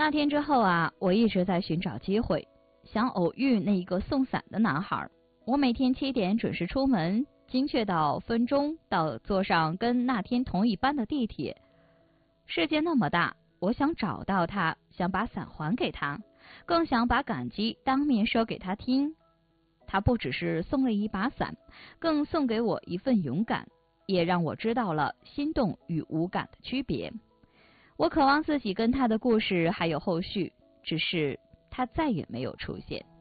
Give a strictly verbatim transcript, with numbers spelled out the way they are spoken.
那天之后啊，我一直在寻找机会，想偶遇那一个送伞的男孩。我每天七点准时出门，精确到分钟到坐上跟那天同一班的地铁。世界那么大，我想找到他，想把伞还给他，更想把感激当面说给他听。他不只是送了一把伞，更送给我一份勇敢，也让我知道了心动与无感的区别。我渴望自己跟他的故事还有后续，只是他再也没有出现。